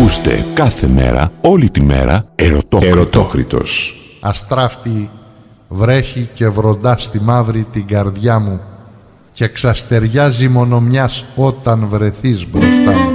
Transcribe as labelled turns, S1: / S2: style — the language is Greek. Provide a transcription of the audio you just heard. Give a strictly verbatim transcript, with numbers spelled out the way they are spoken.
S1: Ακούστε κάθε μέρα, όλη τη μέρα, Ερωτόκριτο. Ερωτόκριτος.
S2: Αστράφτη βρέχει και βροντά στη μαύρη την καρδιά μου και ξαστεριάζει μόνο μιας όταν βρεθείς μπροστά μου.